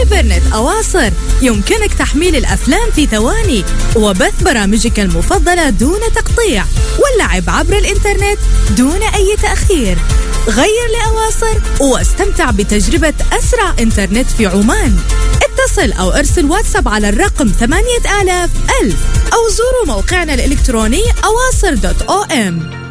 فايبرنت أواصر يمكنك تحميل الأفلام في ثواني وبث برامجك المفضلة دون تقطيع واللعب عبر الإنترنت دون أي تأخير. غير لأواصر واستمتع بتجربة أسرع إنترنت في عمان. اتصل أو ارسل واتساب على الرقم 8000 أو زوروا موقعنا الإلكتروني awasr.om.